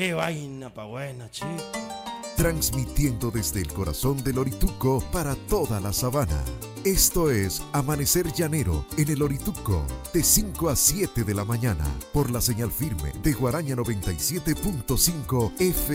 Qué vaina pa' buena, chico. Transmitiendo desde el corazón del Orituco para toda la sabana. Esto es Amanecer Llanero en el Orituco, de 5 a 7 de la mañana, por la señal firme de Guaraña 97.5 FM.